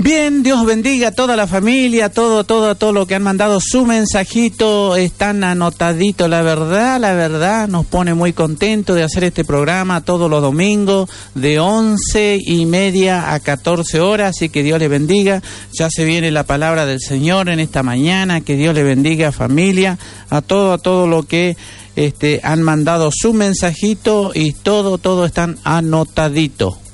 Bien, Dios bendiga a toda la familia, todo lo que han mandado su mensajito, están anotaditos, la verdad, nos pone muy contentos de hacer este programa todos los domingos de 11:30 a 14 horas, así que Dios les bendiga. Ya se viene la palabra del Señor en esta mañana, que Dios les bendiga, familia, a todo lo que han mandado su mensajito y todo están anotaditos.